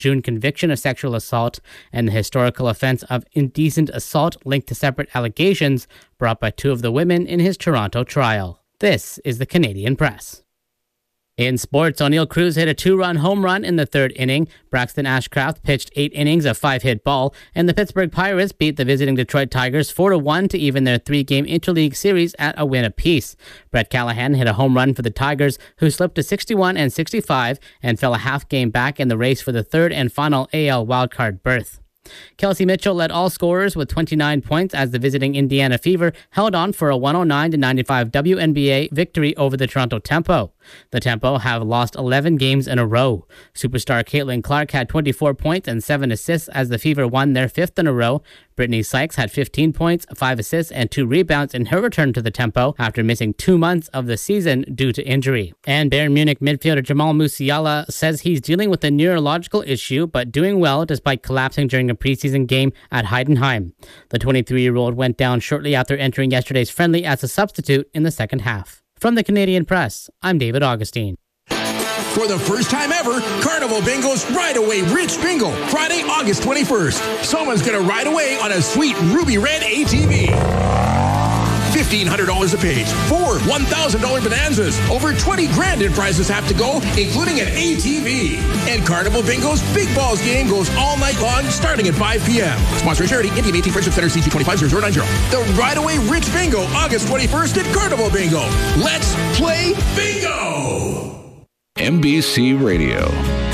June conviction of sexual assault, and the historical offense of indecent assault linked to separate allegations brought by two of the women in his Toronto trial. This is the Canadian Press. In sports, O'Neill Cruz hit a 2-run home run in the third inning. Braxton Ashcraft pitched 8 innings of 5-hit ball, and the Pittsburgh Pirates beat the visiting Detroit Tigers 4-1 to even their 3-game interleague series at a win apiece. Brett Callahan hit a home run for the Tigers, who slipped to 61-65 and fell a half game back in the race for the third and final AL wildcard berth. Kelsey Mitchell led all scorers with 29 points as the visiting Indiana Fever held on for a 109-95 WNBA victory over the Toronto Tempo. The Tempo have lost 11 games in a row. Superstar Caitlin Clark had 24 points and 7 assists as the Fever won their 5th in a row. Brittany Sykes had 15 points, 5 assists, and 2 rebounds in her return to the Tempo after missing 2 months of the season due to injury. And Bayern Munich midfielder Jamal Musiala says he's dealing with a neurological issue but doing well despite collapsing during a preseason game at Heidenheim. The 23-year-old went down shortly after entering yesterday's friendly as a substitute in the second half. From the Canadian Press, I'm David Augustine. For the first time ever, Carnival Bingo's Ride Away Rich Bingo, Friday, August 21st. Someone's going to ride away on a sweet ruby red ATV. $1,500 a page, 4 $1,000 bonanzas, over 20 grand in prizes have to go, including an ATV. And Carnival Bingo's Big Balls game goes all night long, starting at 5 p.m. Sponsor charity, Indian 18 Friendship Center, CG250090. The Ride Away Rich Bingo, August 21st at Carnival Bingo. Let's play bingo! MBC Radio.